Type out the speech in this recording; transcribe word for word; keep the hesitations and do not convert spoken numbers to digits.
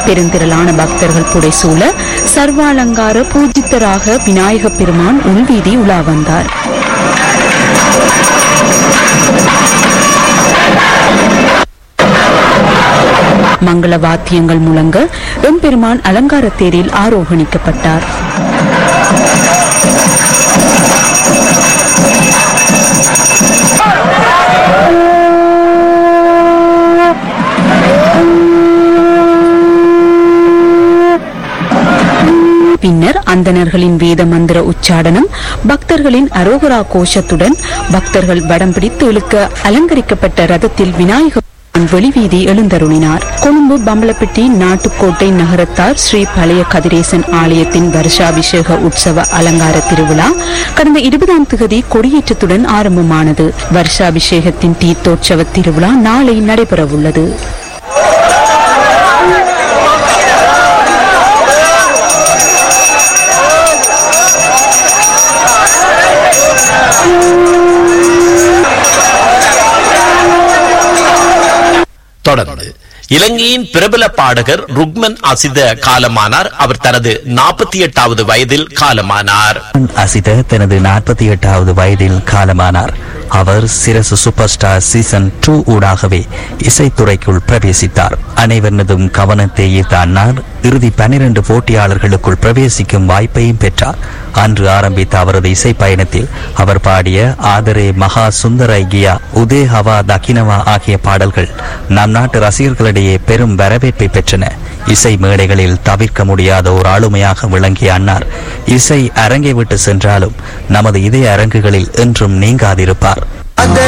பெருந்திரளான பக்தர்கள் புடைசூழ சர்வாலங்கார பூஜித்தராக விநாயக பெருமான் உள்வீதி உலா வந்தார். மங்கள வாத்தியங்கள் முழங்க எம்பெருமான் அலங்கார தேரில் ஆரோகணிக்கப்பட்டார். பின்னர் அந்தணர்களின் வேத மந்திர உச்சாடனம், பக்தர்களின் அரோகரா கோஷத்துடன் பக்தர்கள் வடம் பிடித்து இழுக்க அலங்கரிக்கப்பட்ட ரதத்தில் விநாயகர் வெளிவீதி எழுந்தருளினார். கொழும்பு பம்பலப்பிட்டி நாட்டுக்கோட்டை நகரத்தார் ஸ்ரீ பழைய கதிரேசன் ஆலயத்தின் வருஷாபிஷேக உற்சவ அலங்கார திருவிழா கடந்த இருபதாம் திகதி கொடியேற்றத்துடன் ஆரம்பமானது. வருஷாபிஷேகத்தின் தீர்த்தோற்சவ திருவிழா நாளை நடைபெறவுள்ளது. தொடர்ந்து இலங்கையின் பிரபல பாடகர் ருக்மன் அசித காலமானார். அவர் தனது நாற்பத்தி எட்டாவது வயதில் காலமானார். அசித தனது நாற்பத்தி எட்டாவது வயதில் காலமானார். அவர் சிரசு சூப்பர் ஸ்டார் சீசன் டூ ஊடாகவே இசைத்துறைக்குள் பிரவேசித்தார். அனைவரதும் கவனத்தை ஈர்த்த அன்னார் இறுதி பனிரெண்டு போட்டியாளர்களுக்குள் பிரவேசிக்கும் வாய்ப்பையும் பெற்றார். அன்று ஆரம்பித்த அவரது இசை பயணத்தில் அவர் பாடிய ஆதரே மகா சுந்தர கியா, உதே ஹவா தக்கினவா ஆகிய பாடல்கள் நம் நாட்டு ரசிகர்களிடையே பெரும் வரவேற்பை பெற்றன. இசை மேடைகளில் தவிர்க்க முடியாத ஒரு ஆளுமையாக விளங்கிய அன்னார் இசை அரங்கை விட்டு சென்றாலும் நமது இதய அரங்குகளில் என்றும் நீங்காதிருப்பார்.